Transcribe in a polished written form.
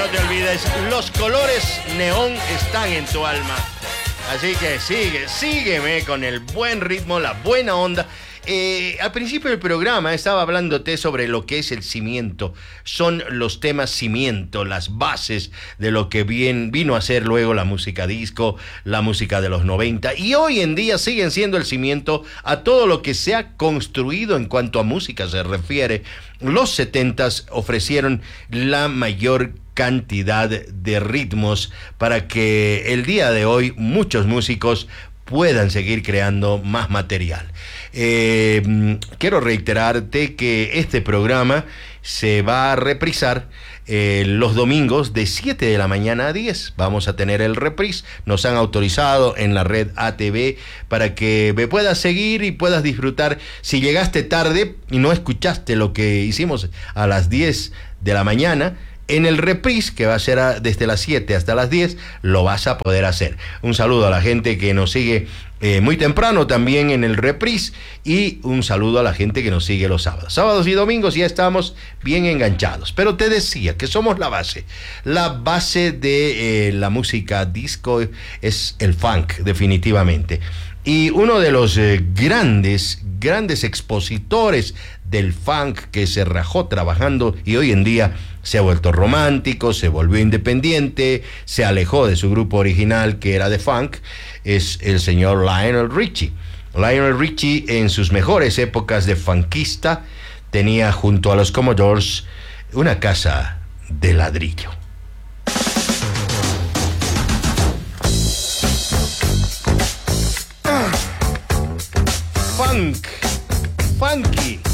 no te olvides, los colores neón están en tu alma. Así que sígueme con el buen ritmo, la buena onda. Al principio del programa estaba hablándote sobre lo que es el cimiento. Son los temas cimiento, las bases de lo que vino a ser luego la música disco, la música de los 90. Y hoy en día siguen siendo el cimiento a todo lo que se ha construido en cuanto a música se refiere. Los 70s ofrecieron la mayor cantidad de ritmos para que el día de hoy muchos músicos puedan seguir creando más material. Quiero reiterarte que este programa se va a reprisar los domingos de 7 de la mañana a 10. Vamos a tener el reprise. Nos han autorizado en la red ATV para que me puedas seguir y puedas disfrutar. Si llegaste tarde y no escuchaste lo que hicimos a las 10 de la mañana, en el reprise, que va a ser desde las 7 hasta las 10, lo vas a poder hacer. Un saludo a la gente que nos sigue muy temprano también en el reprise, y un saludo a la gente que nos sigue los sábados. Sábados y domingos ya estamos bien enganchados. Pero te decía que somos la base. La base de la música disco es el funk, definitivamente. Y uno de los grandes expositores del funk que se rajó trabajando y hoy en día se ha vuelto romántico, se volvió independiente, se alejó de su grupo original que era de funk, es el señor Lionel Richie. Lionel Richie, en sus mejores épocas de funkista, tenía junto a los Commodores una casa de ladrillo. Funky.